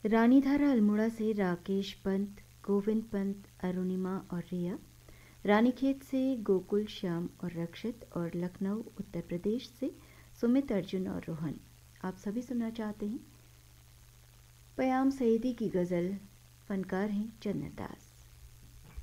रानीधारा अल्मोड़ा से राकेश पंत, गोविंद पंत, अरुणिमा और रिया। रानीखेत से गोकुल, श्याम और रक्षित। और लखनऊ उत्तर प्रदेश से सुमित, अर्जुन और रोहन। आप सभी सुनना चाहते हैं। पयाम सईदी की गज़ल। फनकार हैं जन्नत दास।